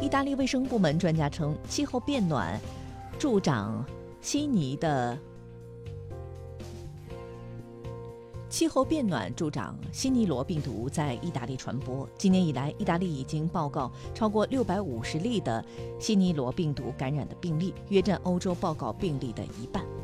意大利卫生部门专家称，气候变暖助长悉尼罗病毒在意大利传播。今年以来，意大利已经报告超过650例的悉尼罗病毒感染的病例，约占欧洲报告病例的一半。